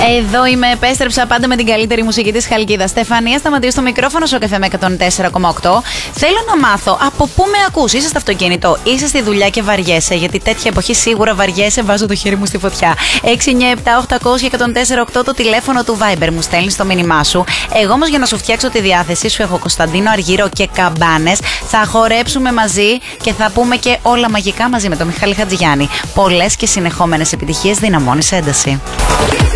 Εδώ είμαι, επέστρεψα πάντα με την καλύτερη μουσική της Χαλκίδας. Στεφανία, σταματήσω στο μικρόφωνο στο καφέ με 104,8. Θέλω να μάθω από πού με ακούς. Είσαι στο αυτοκίνητο, είσαι στη δουλειά και βαριέσαι, γιατί τέτοια εποχή σίγουρα βαριέσαι. Βάζω το χέρι μου στη φωτιά. 697-800-1048 το τηλέφωνο του Viber μου. Στέλνεις το μήνυμά σου. Εγώ όμως για να σου φτιάξω τη διάθεσή σου έχω Κωνσταντίνο Αργύρο και καμπάνες. Θα χορέψουμε μαζί και θα πούμε και όλα μαγικά μαζί με τον Μιχάλη Χατζηγιάννη. Πολλές και συνεχόμενες επιτυχίες, δυναμώνεις ένταση.